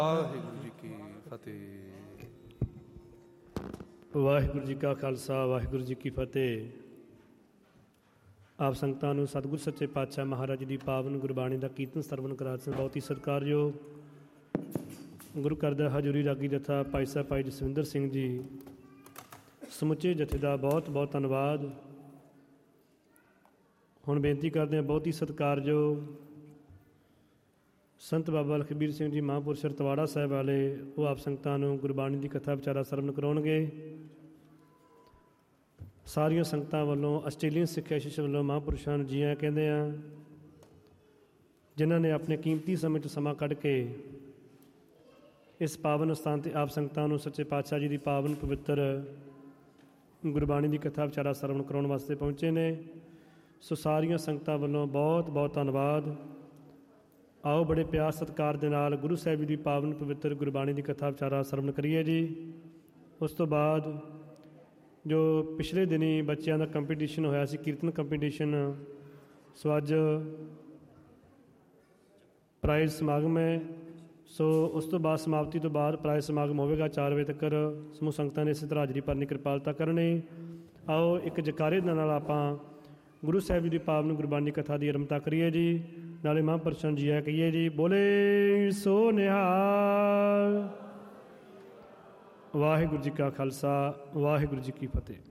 ਵਾਹਿਗੁਰੂ ਜੀ ਕੀ ਫਤਿਹ। ਵਾਹਿਗੁਰੂ ਜੀ ਕਾ ਖਾਲਸਾ, ਵਾਹਿਗੁਰੂ ਜੀ ਕੀ ਫਤਿਹ। ਆਪ ਸੰਗਤਾਂ ਨੂੰ ਸਤਿਗੁਰ ਸੱਚੇ ਪਾਤਸ਼ਾਹ ਮਹਾਰਾਜ ਜੀ ਦੀ ਪਾਵਨ ਗੁਰਬਾਣੀ ਦਾ ਕੀਰਤਨ ਸਰਵਣ ਕਰਾ ਸਨ। ਬਹੁਤ ਹੀ ਸਤਿਕਾਰਯੋਗ ਗੁਰੂ ਘਰ ਦਾ ਹਜ਼ੂਰੀ ਰਾਗੀ ਜਥਾ ਭਾਈ ਸਾਹਿਬ ਭਾਈ ਜਸਵਿੰਦਰ ਸਿੰਘ ਜੀ, ਸਮੁੱਚੇ ਜਥੇ ਦਾ ਬਹੁਤ ਬਹੁਤ ਧੰਨਵਾਦ। ਹੁਣ ਬੇਨਤੀ ਕਰਦੇ ਹਾਂ ਬਹੁਤ ਹੀ ਸਤਿਕਾਰਯੋਗ ਸੰਤ ਬਾਬਾ ਲਖਬੀਰ ਸਿੰਘ ਜੀ ਮਹਾਂਪੁਰਸ਼ ਰਤਵਾੜਾ ਸਾਹਿਬ ਵਾਲੇ, ਉਹ ਆਪ ਸੰਗਤਾਂ ਨੂੰ ਗੁਰਬਾਣੀ ਦੀ ਕਥਾ ਵਿਚਾਰਾ ਸਰਵਣ ਕਰਾਉਣਗੇ। ਸਾਰੀਆਂ ਸੰਗਤਾਂ ਵੱਲੋਂ ਆਸਟ੍ਰੇਲੀਅਨ ਸਿੱਖ ਐਸੋਸੀਏਸ਼ਨ ਵੱਲੋਂ ਮਹਾਂਪੁਰਸ਼ਾਂ ਨੂੰ ਜੀ ਆਇਆਂ ਕਹਿੰਦੇ ਆ, ਜਿਨ੍ਹਾਂ ਨੇ ਆਪਣੇ ਕੀਮਤੀ ਸਮੇਂ 'ਚ ਸਮਾਂ ਕੱਢ ਕੇ ਇਸ ਪਾਵਨ ਸਥਾਨ 'ਤੇ ਆਪ ਸੰਗਤਾਂ ਨੂੰ ਸੱਚੇ ਪਾਤਸ਼ਾਹ ਜੀ ਦੀ ਪਾਵਨ ਪਵਿੱਤਰ ਗੁਰਬਾਣੀ ਦੀ ਕਥਾ ਵਿਚਾਰਾ ਸਰਵਣ ਕਰਾਉਣ ਵਾਸਤੇ ਪਹੁੰਚੇ ਨੇ। ਸੋ ਸਾਰੀਆਂ ਸੰਗਤਾਂ ਵੱਲੋਂ ਬਹੁਤ ਬਹੁਤ ਧੰਨਵਾਦ। ਆਓ ਬੜੇ ਪਿਆਰ ਸਤਿਕਾਰ ਦੇ ਨਾਲ ਗੁਰੂ ਸਾਹਿਬ ਜੀ ਦੀ ਪਾਵਨ ਪਵਿੱਤਰ ਗੁਰਬਾਣੀ ਦੀ ਕਥਾ ਵਿਚਾਰਾ ਸਰਵਣ ਕਰੀਏ ਜੀ। ਉਸ ਤੋਂ ਬਾਅਦ ਜੋ ਪਿਛਲੇ ਦਿਨੀ ਬੱਚਿਆਂ ਦਾ ਕੰਪੀਟੀਸ਼ਨ ਹੋਇਆ ਸੀ, ਕੀਰਤਨ ਕੰਪੀਟੀਸ਼ਨ, ਸੋ ਅੱਜ ਪ੍ਰਾਈਜ਼ ਸਮਾਗਮ ਹੈ। ਸੋ ਉਸ ਤੋਂ ਬਾਅਦ ਸਮਾਪਤੀ ਤੋਂ ਬਾਅਦ ਪ੍ਰਾਈਜ਼ ਸਮਾਗਮ ਹੋਵੇਗਾ 4 ਵਜੇ ਤੱਕ। ਸਮੂਹ ਸੰਗਤਾਂ ਨੇ ਇਸੇ ਤਰ੍ਹਾਂ ਹਾਜ਼ਰੀ ਭਰਨੀ, ਕਿਰਪਾਲਤਾ ਕਰਨੀ। ਆਓ ਇੱਕ ਜਕਾਰੇ ਦੇ ਨਾਲ ਆਪਾਂ ਗੁਰੂ ਸਾਹਿਬ ਜੀ ਦੀ ਪਾਵਨ ਗੁਰਬਾਣੀ ਕਥਾ ਦੀ ਆਰੰਭਤਾ ਕਰੀਏ ਜੀ। ਨਾਲੇ ਮਹਾਂਪੁਰਸ਼ਾਂ ਜੀ ਆ ਕਹੀਏ ਜੀ, ਬੋਲੇ ਸੋ ਨਿਹਾਲ। ਵਾਹਿਗੁਰੂ ਜੀ ਕਾ ਖਾਲਸਾ, ਵਾਹਿਗੁਰੂ ਜੀ ਕੀ ਫਤਿਹ।